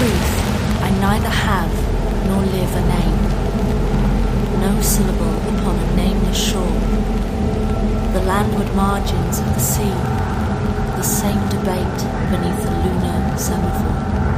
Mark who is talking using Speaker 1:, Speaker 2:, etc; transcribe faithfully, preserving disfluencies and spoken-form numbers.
Speaker 1: truth, I neither have nor live a name, no syllable upon a nameless shore, the landward margins of the sea, the same debate beneath the lunar semaphore.